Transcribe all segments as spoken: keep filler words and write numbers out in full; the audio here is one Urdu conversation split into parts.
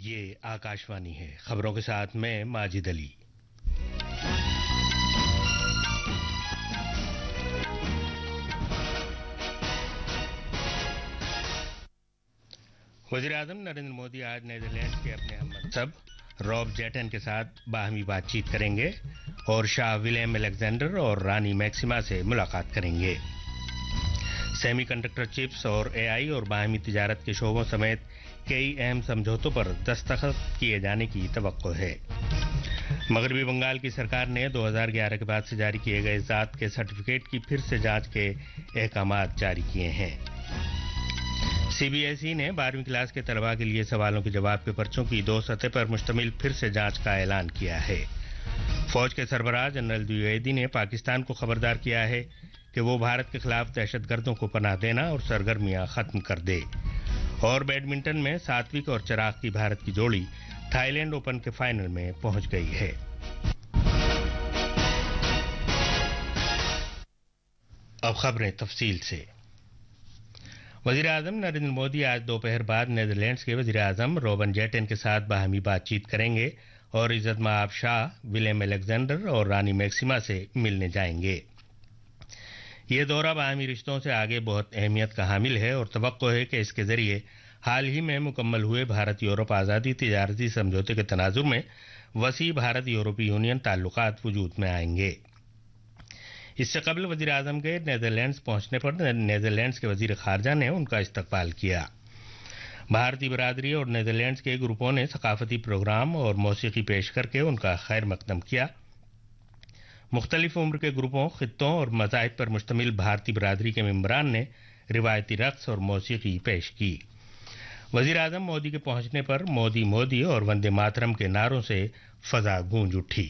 یہ آکاشوانی ہے، خبروں کے ساتھ میں ماجد علی۔ وزیر اعظم نریندر مودی آج نیدرلینڈز کے اپنے ہم منصب روب جیٹن کے ساتھ باہمی بات چیت کریں گے اور شاہ ولیم الیگزینڈر اور رانی میکسیما سے ملاقات کریں گے۔ سیمی کنڈکٹر چپس اور اے آئی اور باہمی تجارت کے شعبوں سمیت کئی اہم سمجھوتوں پر دستخط کیے جانے کی توقع ہے۔ مغربی بنگال کی سرکار نے دو ہزار گیارہ کے بعد سے جاری کیے گئے ذات کے سرٹیفکیٹ کی پھر سے جانچ کے احکامات جاری کیے ہیں۔ سی بی ایس ای نے بارہویں کلاس کے طلباء کے لیے سوالوں کے جواب کے پرچوں کی دو سطح پر مشتمل پھر سے جانچ کا اعلان کیا ہے۔ فوج کے سربراہ جنرل دویویدی نے پاکستان کو خبردار کیا ہے کہ وہ بھارت کے خلاف دہشت گردوں کو پناہ دینا اور سرگرمیاں ختم کر دے۔ اور بیڈمنٹن میں ساتوک اور چراغ کی بھارت کی جوڑی تھائی لینڈ اوپن کے فائنل میں پہنچ گئی ہے۔ اب خبریں تفصیل سے۔ وزیر اعظم نریندر مودی آج دوپہر بعد نیدرلینڈز کے وزیر اعظم روبن جیٹن کے ساتھ باہمی بات چیت کریں گے اور عزت مآب شاہ ولیم الیگزینڈر اور رانی میکسیما سے ملنے جائیں گے۔ یہ دورہ باہمی رشتوں سے آگے بہت اہمیت کا حامل ہے اور توقع ہے کہ اس کے ذریعے حال ہی میں مکمل ہوئے بھارت یورپ آزادی تجارتی سمجھوتے کے تناظر میں وسیع بھارت یورپی یونین تعلقات وجود میں آئیں گے۔ اس سے قبل وزیر اعظم کے نیدرلینڈز پہنچنے پر نیدرلینڈز کے وزیر خارجہ نے ان کا استقبال کیا۔ بھارتی برادری اور نیدرلینڈز کے گروپوں نے ثقافتی پروگرام اور موسیقی پیش کر کے ان کا خیر مقدم کیا۔ مختلف عمر کے گروپوں، خطوں اور مذاہب پر مشتمل بھارتی برادری کے ممبران نے روایتی رقص اور موسیقی پیش کی۔ وزیر اعظم مودی کے پہنچنے پر مودی مودی اور وندے ماترم کے نعروں سے فضا گونج اٹھی۔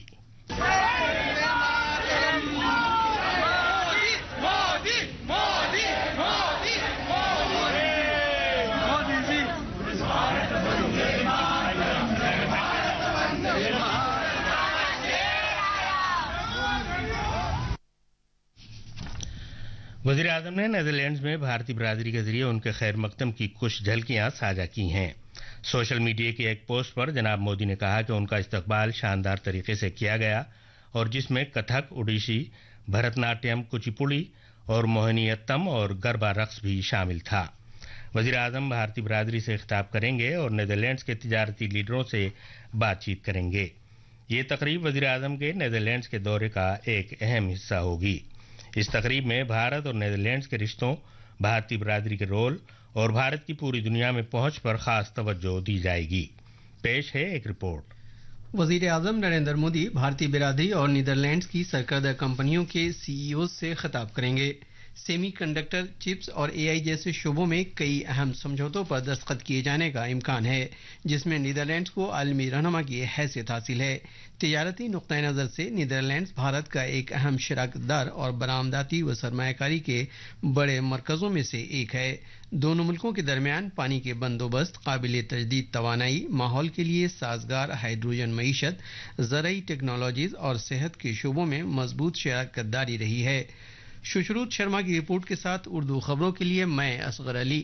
وزیر اعظم نے نیدرلینڈز میں بھارتی برادری کے ذریعے ان کے خیر مقدم کی کچھ جھلکیاں ساجھا کی ہیں۔ سوشل میڈیا کی ایک پوسٹ پر جناب مودی نے کہا کہ ان کا استقبال شاندار طریقے سے کیا گیا اور جس میں کتھک، اڈیشی، بھرت ناٹیم، کچی پوڑی اور موہنی اتم اور گربا رقص بھی شامل تھا۔ وزیر اعظم بھارتی برادری سے خطاب کریں گے اور نیدرلینڈز کے تجارتی لیڈروں سے بات چیت کریں گے۔ یہ تقریب وزیر اعظم کے نیدرلینڈز کے دورے کا ایک اہم حصہ ہوگی۔ اس تقریب میں بھارت اور نیدرلینڈز کے رشتوں، بھارتی برادری کے رول اور بھارت کی پوری دنیا میں پہنچ پر خاص توجہ دی جائے گی۔ پیش ہے ایک رپورٹ۔ وزیر اعظم نریندر مودی بھارتی برادری اور نیدرلینڈز کی سرکردہ کمپنیوں کے سی ای اوز سے خطاب کریں گے۔ سیمی کنڈکٹر، چپس اور اے آئی جیسے شعبوں میں کئی اہم سمجھوتوں پر دستخط کیے جانے کا امکان ہے، جس میں نیدرلینڈز کو عالمی رہنما کی حیثیت حاصل ہے۔ تجارتی نقطۂ نظر سے نیدرلینڈز بھارت کا ایک اہم شراکت دار اور برآمداتی و سرمایہ کاری کے بڑے مرکزوں میں سے ایک ہے۔ دونوں ملکوں کے درمیان پانی کے بندوبست، قابل تجدید توانائی، ماحول کے لیے سازگار ہائیڈروجن معیشت، زرعی ٹیکنالوجیز اور صحت کے شعبوں میں مضبوط شراکت داری رہی ہے۔ ششروت شرما کی رپورٹ کے ساتھ اردو خبروں کے لیے میں اصغر علی۔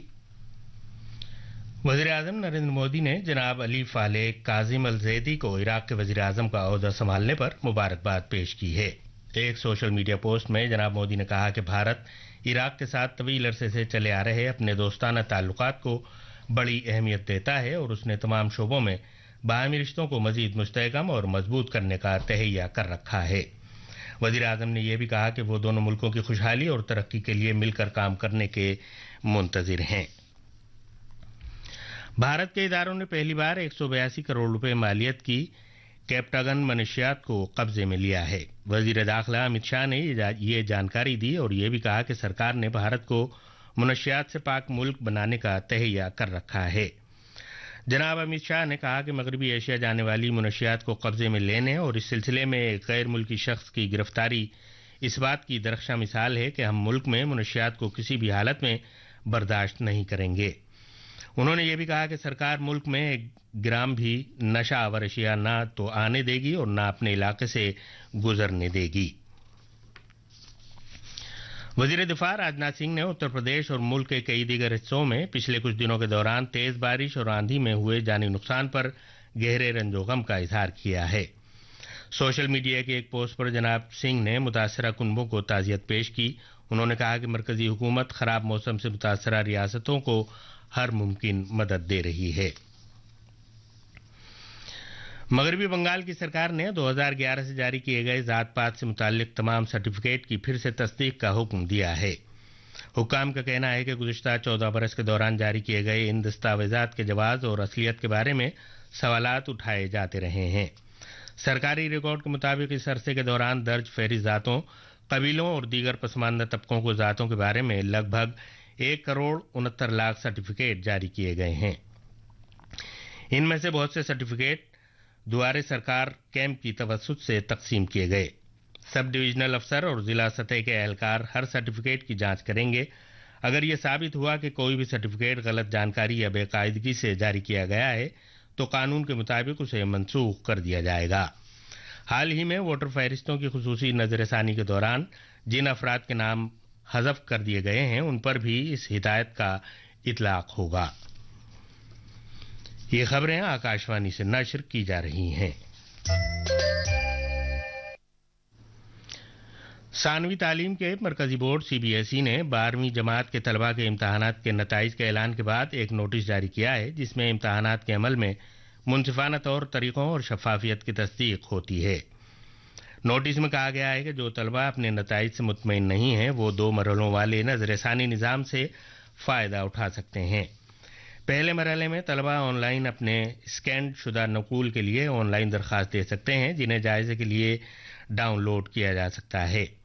وزیر اعظم نریندر مودی نے جناب علی فالح کاظم الزیدی کو عراق کے وزیر اعظم کا عہدہ سنبھالنے پر مبارکباد پیش کی ہے۔ ایک سوشل میڈیا پوسٹ میں جناب مودی نے کہا کہ بھارت عراق کے ساتھ طویل عرصے سے چلے آ رہے اپنے دوستانہ تعلقات کو بڑی اہمیت دیتا ہے اور اس نے تمام شعبوں میں باہمی رشتوں کو مزید مستحکم اور مضبوط کرنے کا تہیہ کر رکھا ہے۔ وزیر اعظم نے یہ بھی کہا کہ وہ دونوں ملکوں کی خوشحالی اور ترقی کے لیے مل کر کام کرنے کے منتظر ہیں۔ بھارت کے اداروں نے پہلی بار ایک سو بیاسی کروڑ روپے مالیت کی کیپٹاگن منشیات کو قبضے میں لیا ہے۔ وزیر داخلہ امت شاہ نے یہ جانکاری دی اور یہ بھی کہا کہ سرکار نے بھارت کو منشیات سے پاک ملک بنانے کا تہیہ کر رکھا ہے۔ جناب امت شاہ نے کہا کہ مغربی ایشیا جانے والی منشیات کو قبضے میں لینے اور اس سلسلے میں ایک غیر ملکی شخص کی گرفتاری اس بات کی درخشاں مثال ہے کہ ہم ملک میں منشیات کو کسی بھی حالت میں برداشت نہیں کریں گے۔ انہوں نے یہ بھی کہا کہ سرکار ملک میں ایک گرام بھی نشہ آور اشیاء نہ تو آنے دے گی اور نہ اپنے علاقے سے گزرنے دے گی۔ वजीर दिफा राजनाथ सिंह ने उत्तर प्रदेश और मुल्क के कई दीगर हिस्सों में पिछले कुछ दिनों के दौरान तेज बारिश और आंधी में हुए जानी नुकसान पर गहरे रंजो गम का इजहार किया है। सोशल मीडिया की एक पोस्ट पर जनाब सिंह ने मुतासरा कुनबों को ताज़ियत पेश की। उन्होंने कहा कि मरकजी हुकूमत खराब मौसम से मुतासरा रियासतों को हर मुमकिन मदद दे रही है। मगरबी बंगाल की सरकार ने दो हज़ार ग्यारह से जारी किए गए जात पात से मुताल्लिक तमाम सर्टिफिकेट की फिर से तस्दीक का हुक्म दिया है। हुक्काम का कहना है कि गुज़िश्ता चौदह बरस के दौरान जारी किए गए इन दस्तावेजात के जवाज और असलियत के बारे में सवालात उठाए जाते रहे हैं। सरकारी रिकॉर्ड के मुताबिक इस अरसे के दौरान दर्ज फहरिस्त जातों, कबीलों और दीगर पसमानदा तबकों को जातों के बारे में लगभग एक करोड़ उनहत्तर लाख सर्टिफिकेट जारी किए गए हैं। इनमें से बहुत से सर्टिफिकेट दुआरे सरकार कैंप की तवस्सुत से तकसीम किए गए। सब डिविजनल अफसर और जिला सतह के एहलकार हर सर्टिफिकेट की जांच करेंगे। अगर यह साबित हुआ कि कोई भी सर्टिफिकेट गलत जानकारी या बेकायदगी से जारी किया गया है तो कानून के मुताबिक उसे मनसूख कर दिया जाएगा। हाल ही में वोटर फहरिस्तों की खुसूसी नजरसानी के दौरान जिन अफराद के नाम हज़फ कर दिए गए हैं उन पर भी इस हिदायत का इतलाक होगा। ये खबरें आकाशवाणी से नश्र की जा रही हैं। सानवी तालीम के मरकजी board C B S E ने बारहवीं जमात के तलबा के इम्तहानात के नताइज के ऐलान के बाद एक नोटिस जारी किया है जिसमें इम्तहानात के अमल में मुनसिफाना तौर तरीकों और शफाफियत की तस्दीक होती है। नोटिस में कहा गया है कि जो तलबा अपने नताइज से मुतमईन नहीं हैं वो दो मरहलों वाले नजरसानी निज़ाम से फ़ायदा उठा सकते हैं। पहले मरहले में तलबा ऑनलाइन अपने स्कैन शुदा नकूल के लिए ऑनलाइन दरख्वास्त दे सकते हैं जिन्हें जायजे के लिए डाउनलोड किया जा सकता है।